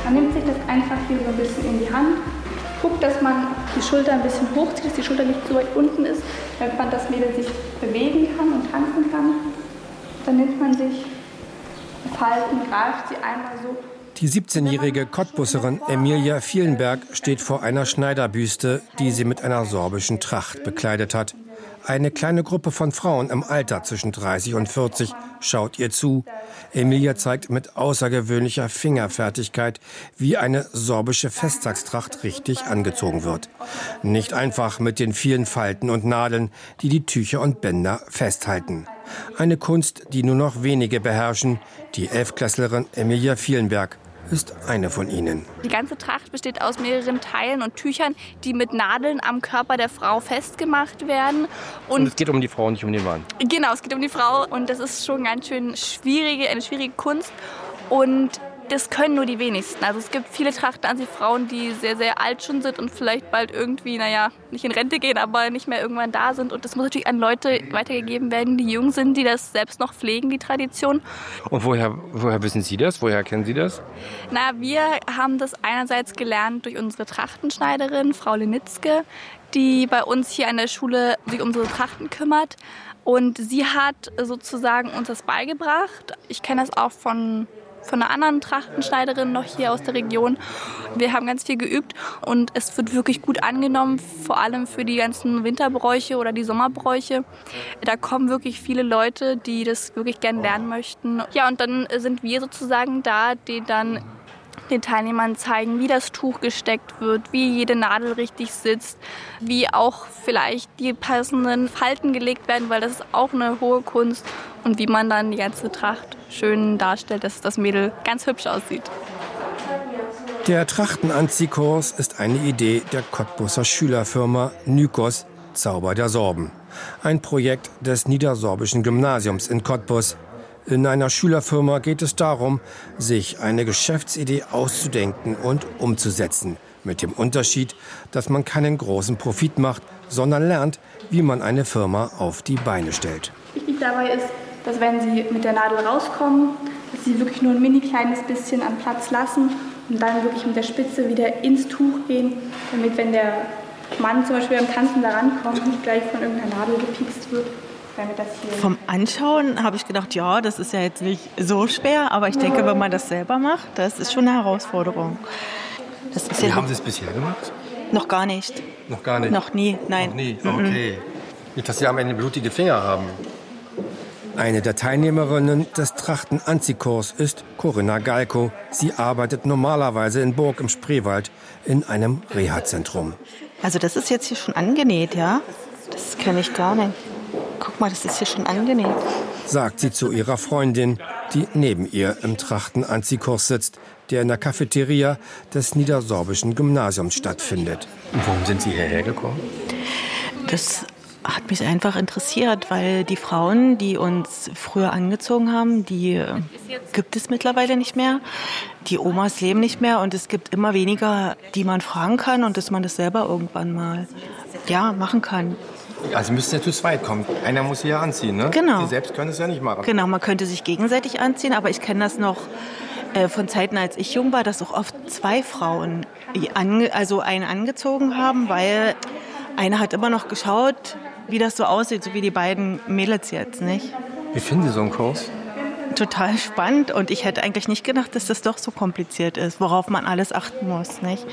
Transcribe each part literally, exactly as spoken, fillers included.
Man nimmt sich das einfach hier so ein bisschen in die Hand, guckt, dass man die Schulter ein bisschen hochzieht, dass die Schulter nicht so weit unten ist, damit man das Mädel sich bewegen kann und tanzen kann. Dann nimmt man sich Falten, greift sie einmal so. Die siebzehnjährige Cottbusserin Emilia Vielenberg steht vor einer Schneiderbüste, die sie mit einer sorbischen Tracht bekleidet hat. Eine kleine Gruppe von Frauen im Alter zwischen dreißig und vierzig schaut ihr zu. Emilia zeigt mit außergewöhnlicher Fingerfertigkeit, wie eine sorbische Festtagstracht richtig angezogen wird. Nicht einfach mit den vielen Falten und Nadeln, die die Tücher und Bänder festhalten. Eine Kunst, die nur noch wenige beherrschen. Die Elfklässlerin Emilia Vielenberg ist eine von ihnen. Die ganze Tracht besteht aus mehreren Teilen und Tüchern, die mit Nadeln am Körper der Frau festgemacht werden. Und, und es geht um die Frau, nicht um den Mann? Genau, es geht um die Frau und das ist schon ganz schön schwierige, eine schwierige Kunst. Und das können nur die wenigsten. Also es gibt viele Trachten an sich Frauen, die sehr, sehr alt schon sind und vielleicht bald irgendwie, naja, nicht in Rente gehen, aber nicht mehr irgendwann da sind. Und das muss natürlich an Leute weitergegeben werden, die jung sind, die das selbst noch pflegen, die Tradition. Und woher, woher wissen Sie das? Woher kennen Sie das? Na, wir haben das einerseits gelernt durch unsere Trachtenschneiderin, Frau Lenitzke, die bei uns hier an der Schule sich um unsere Trachten kümmert. Und sie hat sozusagen uns das beigebracht. Ich kenne das auch von... von einer anderen Trachtenschneiderin noch hier aus der Region. Wir haben ganz viel geübt und es wird wirklich gut angenommen, vor allem für die ganzen Winterbräuche oder die Sommerbräuche. Da kommen wirklich viele Leute, die das wirklich gerne lernen möchten. Ja, und dann sind wir sozusagen da, die dann den Teilnehmern zeigen, wie das Tuch gesteckt wird, wie jede Nadel richtig sitzt, wie auch vielleicht die passenden Falten gelegt werden, weil das ist auch eine hohe Kunst und wie man dann die ganze Tracht schön darstellt, dass das Mädel ganz hübsch aussieht. Der Trachtenanziehkurs ist eine Idee der Cottbusser Schülerfirma Nykos, Zauber der Sorben. Ein Projekt des Niedersorbischen Gymnasiums in Cottbus. In einer Schülerfirma geht es darum, sich eine Geschäftsidee auszudenken und umzusetzen. Mit dem Unterschied, dass man keinen großen Profit macht, sondern lernt, wie man eine Firma auf die Beine stellt. Wichtig dabei ist, dass wenn Sie mit der Nadel rauskommen, dass Sie wirklich nur ein mini kleines bisschen an Platz lassen und dann wirklich mit der Spitze wieder ins Tuch gehen, damit, wenn der Mann zum Beispiel beim Tanzen da rankommt, nicht gleich von irgendeiner Nadel gepikst wird. Das hier Vom Anschauen habe ich gedacht, ja, das ist ja jetzt nicht so schwer, aber ich denke, wenn man das selber macht, das ist schon eine Herausforderung. Das ist Wie ja haben Sie es bisher gemacht? Noch gar nicht. Noch gar nicht? Noch nie, nein. Noch nie, okay. Mhm. Nicht, dass Sie am Ende blutige Finger haben. Eine der Teilnehmerinnen des Trachtenanziehkurs ist Corinna Galko. Sie arbeitet normalerweise in Burg im Spreewald in einem Reha-Zentrum. Also das ist jetzt hier schon angenäht, ja? Das kenne ich gar nicht. Guck mal, das ist hier schon angenäht. Sagt sie zu ihrer Freundin, die neben ihr im Trachtenanziehkurs sitzt, der in der Cafeteria des Niedersorbischen Gymnasiums stattfindet. Und warum sind Sie hierher gekommen? Das hat mich einfach interessiert, weil die Frauen, die uns früher angezogen haben, die gibt es mittlerweile nicht mehr. Die Omas leben nicht mehr und es gibt immer weniger, die man fragen kann und dass man das selber irgendwann mal ja, machen kann. Also müssten ja zu zweit kommen. Einer muss sie ja anziehen, ne? Genau. Sie selbst können es ja nicht machen. Genau, man könnte sich gegenseitig anziehen, aber ich kenne das noch äh, von Zeiten, als ich jung war, dass auch oft zwei Frauen an, also einen angezogen haben, weil eine hat immer noch geschaut, wie das so aussieht, so wie die beiden Mädels jetzt, nicht? Wie finden Sie so einen Kurs? Total spannend und ich hätte eigentlich nicht gedacht, dass das doch so kompliziert ist, worauf man alles achten muss, nicht?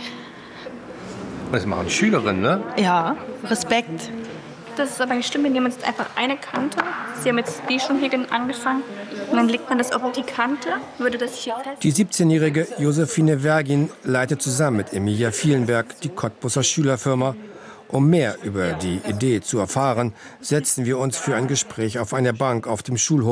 Das machen die Schülerinnen, ne? Ja, Respekt. Das ist aber nicht stimmt, wir nehmen jetzt einfach eine Kante. Sie haben jetzt die schon hier angefangen. Und dann legt man das auf die Kante, würde das hier fest. Die siebzehnjährige Josephine Vergin leitet zusammen mit Emilia Vielenberg die Cottbusser Schülerfirma. Um mehr über die Idee zu erfahren, setzen wir uns für ein Gespräch auf eine Bank auf dem Schulhof